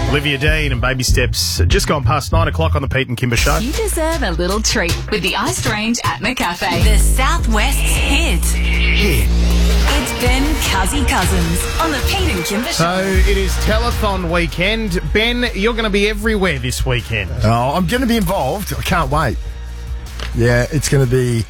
Olivia Dean and Baby Steps. Just gone past 9 o'clock on the Pete and Kimber Show. You deserve a little treat with the iced range at McCafe. The Southwest's hit. It's Ben Cousins on the Pete and Kimber Show. So it is telethon weekend. Ben, you're going to be everywhere this weekend. Oh, I'm going to be involved. I can't wait. Yeah, it's going to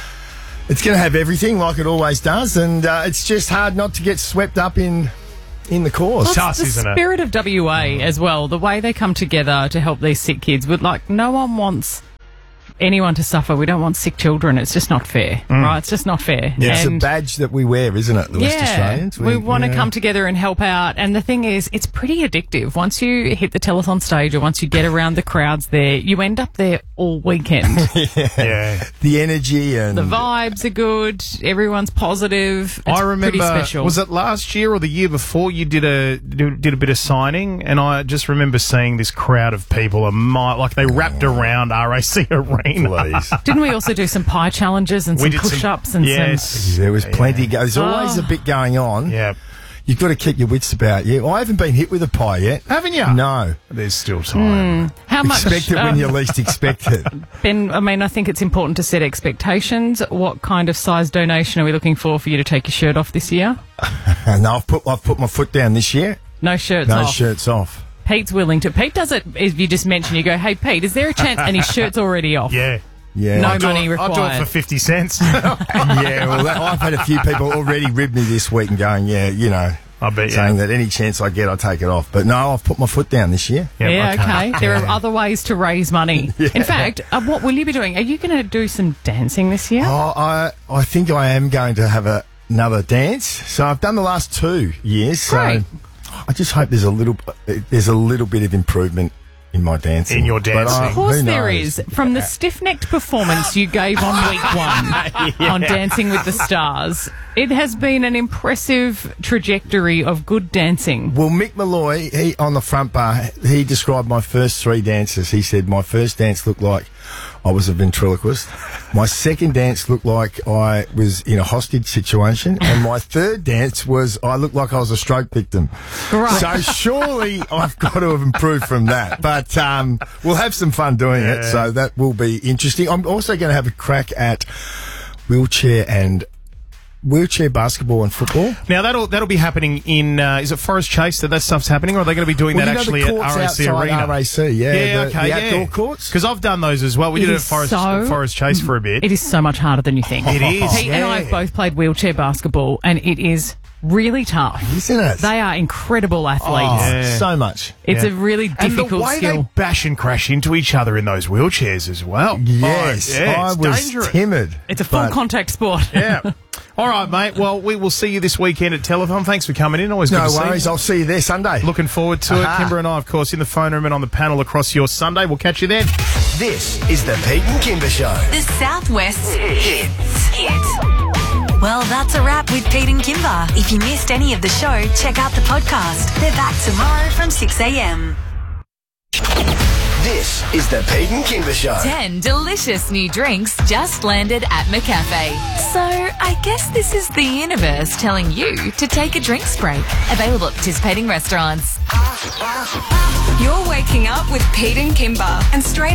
have everything like it always does, and it's just hard not to get swept up in the cause. It's us, isn't it? The spirit of WA as well, the way they come together to help these sick kids. No one wants anyone to suffer. We don't want sick children. It's just not fair, right? It's just not fair. Yeah, it's a badge that we wear, isn't it, the West Australians? We want to come together and help out. And the thing is, it's pretty addictive. Once you hit the telethon stage or once you get around the crowds there, you end up there all weekend. Yeah. The energy and the vibes are good. Everyone's positive. It's I remember, pretty special. was it last year or the year before you did a bit of signing? And I just remember seeing this crowd of people, like they wrapped around RAC Arena. Please. Didn't we also do some pie challenges and some push-ups and some... There was plenty. There's always a bit going on. Yeah. You've got to keep your wits about you. I haven't been hit with a pie yet. Haven't you? No. There's still time. How much... Expect it when you least expect it. Ben, I think it's important to set expectations. What kind of size donation are we looking for you to take your shirt off this year? No, I've put my foot down this year. No shirts No off? shirts off. Pete's willing to. Pete does it, as you just mentioned. You go, hey, Pete, is there a chance? And his shirt's already off. Yeah. Yeah. No money required. I'll do it for 50 cents. Yeah, well, I've had a few people already rib me this week and going, I bet saying that any chance I get, I take it off. But no, I've put my foot down this year. Yeah, okay. There are other ways to raise money. Yeah. In fact, what will you be doing? Are you going to do some dancing this year? Oh, I think I am going to have another dance. So I've done the last 2 years. Great. So I just hope there's a little bit of improvement in my dancing. In your dancing. Of course there is. From the stiff-necked performance you gave on week 1 on Dancing with the Stars, it has been an impressive trajectory of good dancing. Well, Mick Malloy, he on the front bar, he described my first 3 dances. He said my first dance looked like I was a ventriloquist. My second dance looked like I was in a hostage situation. And my third dance I looked like I was a stroke victim. Right. So surely I've got to have improved from that. But we'll have some fun doing it. So that will be interesting. I'm also going to have a crack at wheelchair basketball and football. Now that'll be happening in is it Forest Chase that stuff's happening, or are they going to be doing that actually at RAC Arena? RAC, the outdoor courts. Because I've done those as well. We did it at Forest Chase for a bit. It is so much harder than you think. It is. Pete and I have both played wheelchair basketball, and it is really tough. Isn't it? They are incredible athletes. So much. It's a really difficult and the way skill. they bash and crash into each other in those wheelchairs as well. Yes, I was dangerous. timid. It's a full contact sport. Yeah. All right, mate. Well, we will see you this weekend at Telethon. Thanks for coming in. Always good to see you. No worries. I'll see you there Sunday. Looking forward to it. Kimber and I, of course, in the phone room and on the panel across your Sunday. We'll catch you then. This is the Pete and Kimber Show. The Southwest's hit. Well, that's a wrap with Pete and Kimber. If you missed any of the show, check out the podcast. They're back tomorrow from 6 a.m. This is the Pete and Kimber Show. 10 delicious new drinks just landed at McCafe. So I guess this is the universe telling you to take a drinks break. Available at participating restaurants. You're waking up with Pete and Kimber, and straight